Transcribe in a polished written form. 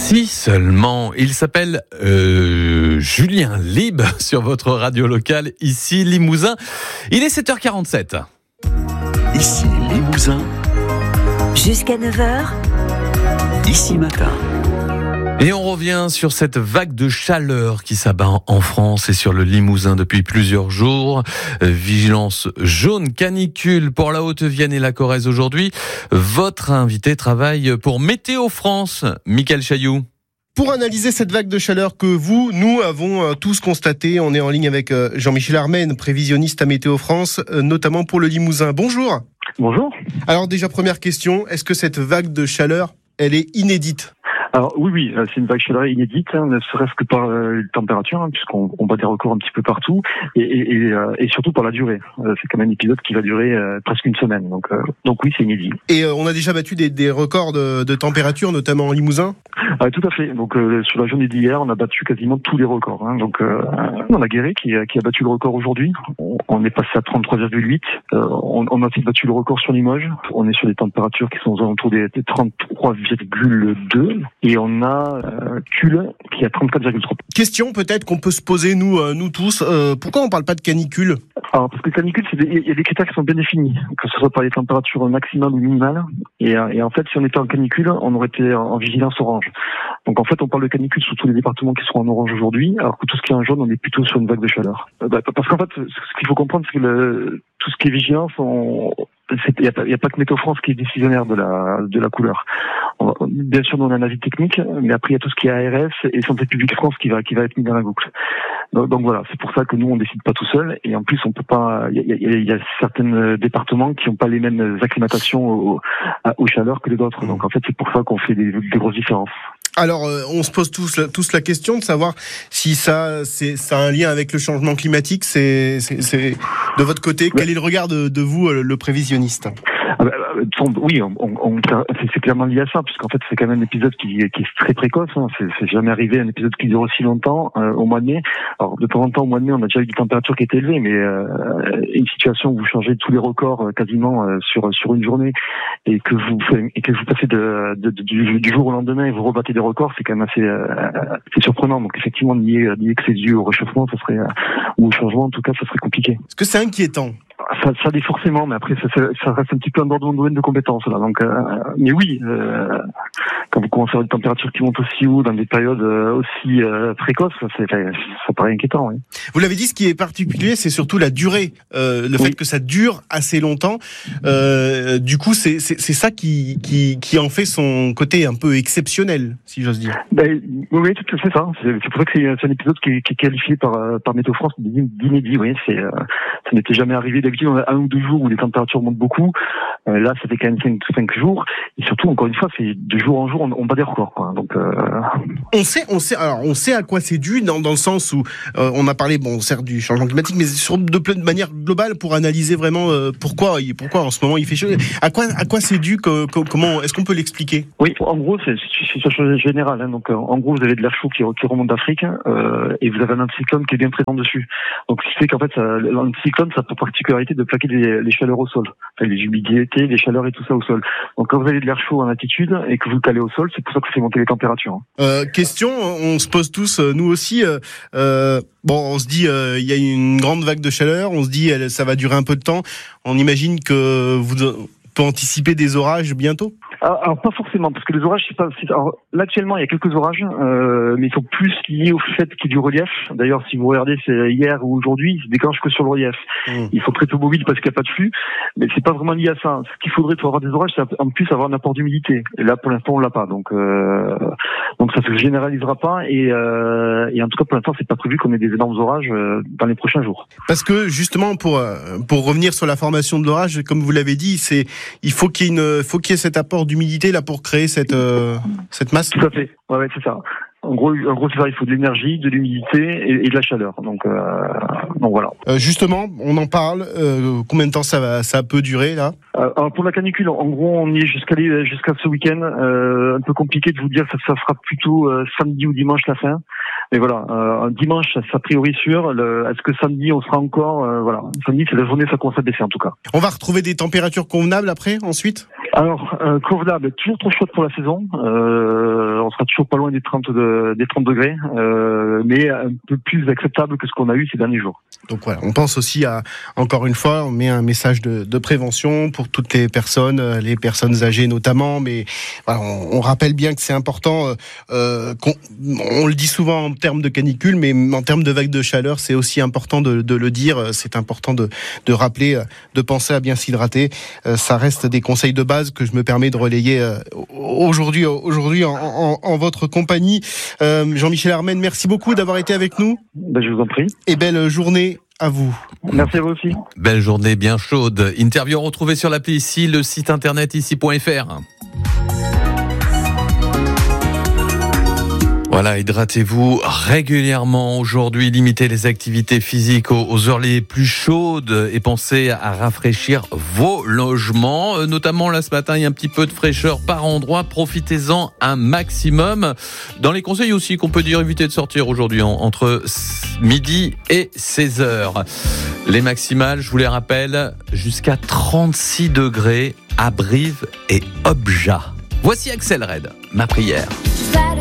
Si seulement. Il s'appelle Julien Lib sur votre radio locale, ici Limousin. Il est 7h47. Ici Limousin. Jusqu'à 9h. Ici Matin. Et on revient sur cette vague de chaleur qui s'abat en France et sur le Limousin depuis plusieurs jours. Vigilance jaune canicule pour la Haute-Vienne et la Corrèze aujourd'hui. Votre invité travaille pour Météo France, Michael Chailloux. Pour analyser cette vague de chaleur que nous avons tous constaté, on est en ligne avec Jean-Michel Armen, prévisionniste à Météo France, notamment pour le Limousin. Bonjour. Bonjour. Alors déjà, première question, est-ce que cette vague de chaleur, elle est inédite ? Alors oui, c'est une vague chaleur inédite, ne serait-ce que par les températures, puisqu'on bat des records un petit peu partout, et surtout par la durée. C'est quand même un épisode qui va durer presque une semaine, donc oui, c'est inédit. Et on a déjà battu des records de température, notamment en Limousin ? Tout à fait. Donc sur la journée d'hier, on a battu quasiment tous les records. Donc on a Guéret qui a battu le record aujourd'hui. On est passé à 33,8. On a aussi battu le record sur Limoges. On est sur des températures qui sont aux alentours des 33,2. Et on a Tulle qui a 34,3. Question peut-être qu'on peut se poser nous tous. Pourquoi on parle pas de canicule ? Alors parce que canicule, il y a des critères qui sont bien définis, que ce soit par les températures maximales ou minimales. Et en fait, si on était en canicule, on aurait été en vigilance orange. Donc en fait, on parle de canicule sur tous les départements qui sont en orange aujourd'hui, alors que tout ce qui est en jaune, on est plutôt sur une vague de chaleur. Parce qu'en fait, ce qu'il faut comprendre, c'est que tout ce qui est vigilance, il y a pas que Météo France qui est décisionnaire de la couleur. Bien sûr, nous on a un avis technique, mais après il y a tout ce qui est ARS et Santé publique France qui va être mis dans la boucle. Donc voilà, c'est pour ça que nous on décide pas tout seul, et en plus on peut pas. Il y a certains départements qui n'ont pas les mêmes acclimatations aux chaleurs que les autres. Donc en fait c'est pour ça qu'on fait des grosses différences. Alors, on se pose tous la question de savoir si ça a un lien avec le changement climatique. C'est de votre côté, quel est le regard de vous, le prévisionniste ? Oui, c'est clairement lié à ça, puisqu'en fait c'est quand même un épisode qui est très précoce. C'est jamais arrivé un épisode qui dure aussi longtemps au mois de mai. Alors de temps en temps au mois de mai, on a déjà eu des températures qui étaient élevées, mais une situation où vous changez tous les records quasiment sur une journée et que vous passez du jour au lendemain et vous rebattez des records, c'est quand même assez surprenant. Donc effectivement, nier que c'est dû au réchauffement, ça serait ou au changement, en tout cas, ça serait compliqué. Est-ce que c'est inquiétant ? Ça l'est forcément, mais après ça reste un petit peu en dehors de mon domaine de compétences là. Donc, mais oui, quand vous commencez à avoir des températures qui montent aussi haut dans des périodes aussi précoces, ça paraît inquiétant. Oui. Vous l'avez dit, ce qui est particulier, c'est surtout la durée, le fait que ça dure assez longtemps. Du coup, c'est ça qui en fait son côté un peu exceptionnel, si j'ose dire. Oui, c'est ça. C'est pour ça que c'est un épisode qui est qualifié par Météo France d'inédit. Oui, ça n'était jamais arrivé. D'habitude, on a 1 ou 2 jours où les températures montent beaucoup. Là, ça fait quand même 5 jours. Et surtout, encore une fois, c'est de jour en jour, on bat des records, quoi. Donc, on sait à quoi c'est dû dans le sens où on a parlé, certes du changement climatique, mais de manière globale pour analyser vraiment pourquoi en ce moment il fait chaud. À quoi c'est dû, comment est-ce qu'on peut l'expliquer ? Oui, en gros, c'est une situation générale. Donc, en gros, vous avez de l'air chaud qui remonte d'Afrique et vous avez un anticyclone qui est bien présent dessus. Donc, ce qui fait qu'en fait, l'anticyclone, ça a pour particularité de plaquer les chaleurs au sol, enfin, les humidités, les chaleurs et tout ça au sol. Donc quand vous avez de l'air chaud en altitude et que vous le calez au sol, c'est pour ça que ça fait monter les températures. Question, on se pose tous, nous aussi, on se dit il y a une grande vague de chaleur, on se dit ça va durer un peu de temps, on imagine que vous peut anticiper des orages bientôt ? Alors pas forcément, parce que les orages, alors, là actuellement il y a quelques orages, mais ils sont plus liés au fait qu'il y a du relief. D'ailleurs, si vous regardez, c'est hier ou aujourd'hui, ils se déclenchent que sur le relief. Ils sont très peu mobiles parce qu'il n'y a pas de flux, mais c'est pas vraiment lié à ça. Ce qu'il faudrait pour avoir des orages, c'est en plus avoir un apport d'humidité. Et là, pour l'instant, on l'a pas. Donc ça se généralisera pas. Et en tout cas, pour l'instant, c'est pas prévu qu'on ait des énormes orages dans les prochains jours. Parce que justement, pour revenir sur la formation de l'orage, comme vous l'avez dit, il faut qu'il y ait cet apport d'humidité là pour créer cette masse. Tout à fait. Ouais, c'est ça. En gros, c'est ça. Il faut de l'énergie, de l'humidité et de la chaleur. Donc voilà. Justement, on en parle. Combien de temps ça peut durer là ? Alors pour la canicule, en gros, on y est jusqu'à ce week-end. Un peu compliqué de vous dire que ça sera plutôt samedi ou dimanche la fin. Mais voilà, un dimanche, ça a priori sûr. Est-ce que samedi, on sera encore... Samedi, c'est la journée, ça commence à baisser en tout cas. On va retrouver des températures convenables après, ensuite ? Alors, convenable, toujours trop chaude pour la saison. On sera toujours pas loin des 30 degrés, mais un peu plus acceptable que ce qu'on a eu ces derniers jours. Donc voilà, on pense aussi à, encore une fois, on met un message de prévention pour toutes les personnes âgées notamment, mais voilà, on rappelle bien que c'est important, on le dit souvent en termes de canicule, mais en termes de vague de chaleur, c'est aussi important de le dire, c'est important de rappeler, de penser à bien s'hydrater. Ça reste des conseils de base que je me permets de relayer aujourd'hui en votre compagnie. Jean-Michel Armen, merci beaucoup d'avoir été avec nous. Je vous en prie. Et belle journée à vous. Merci à vous aussi. Belle journée bien chaude. Interview retrouvée sur l'appli ici, le site internet ici.fr. Voilà, hydratez-vous régulièrement aujourd'hui, limitez les activités physiques aux heures les plus chaudes et pensez à rafraîchir vos logements. Notamment là ce matin, il y a un petit peu de fraîcheur par endroit, profitez-en un maximum. Dans les conseils aussi qu'on peut dire, évitez de sortir aujourd'hui entre midi et 16h. Les maximales, je vous les rappelle, jusqu'à 36 degrés à Brive et Objat. Voici Axel Red, ma prière.